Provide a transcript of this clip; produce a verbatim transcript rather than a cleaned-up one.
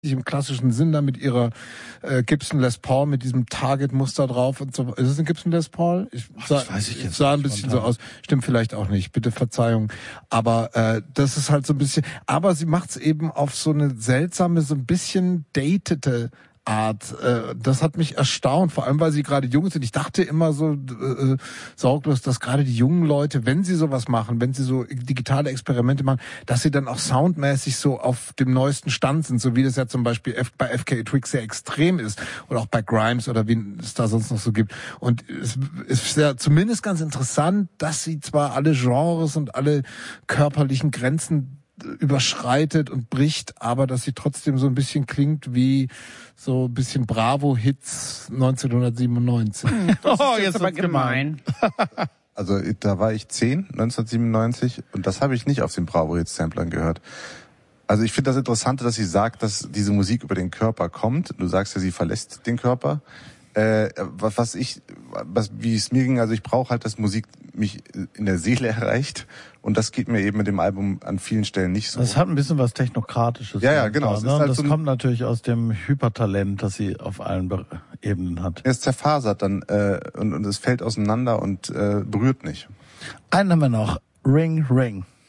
im klassischen Sinn da mit ihrer äh, Gibson Les Paul mit diesem Target-Muster drauf und so. Ist es ein Gibson Les Paul? Ich sah, das weiß ich jetzt sah ein nicht bisschen spontan. so aus. Stimmt vielleicht auch nicht. Bitte Verzeihung. Aber äh, das ist halt so ein bisschen. Aber sie macht es eben auf so eine seltsame, so ein bisschen datete Art. Äh, das hat mich erstaunt, vor allem weil sie gerade jung sind. Ich dachte immer so äh, sorglos, dass gerade die jungen Leute, wenn sie sowas machen, wenn sie so digitale Experimente machen, dass sie dann auch soundmäßig so auf dem neuesten Stand sind, so wie das ja zum Beispiel F- bei F K Twigs sehr extrem ist oder auch bei Grimes oder wie es da sonst noch so gibt. Und es ist ja zumindest ganz interessant, dass sie zwar alle Genres und alle körperlichen Grenzen überschreitet und bricht, aber dass sie trotzdem so ein bisschen klingt wie so ein bisschen Bravo-Hits neunzehnhundertsiebenundneunzig. Das oh, ist jetzt aber gemein. Also da war ich zehn, neunzehnhundertsiebenundneunzig, und das habe ich nicht auf den Bravo-Hits-Samplern gehört. Also ich finde das Interessante, dass sie sagt, dass diese Musik über den Körper kommt. Du sagst ja, sie verlässt den Körper. Äh, was, was ich, was, wie es mir ging, also ich brauche halt, dass Musik mich in der Seele erreicht, und das geht mir eben mit dem Album an vielen Stellen nicht so. Das hat ein bisschen was Technokratisches. Ja, ja, genau. Da, Es ne? ist halt Das so ein, kommt natürlich aus dem Hypertalent, das sie auf allen Be- Ebenen hat. es zerfasert dann äh, und, und es fällt auseinander und äh, berührt nicht. Einen haben wir noch. Ring, Ring.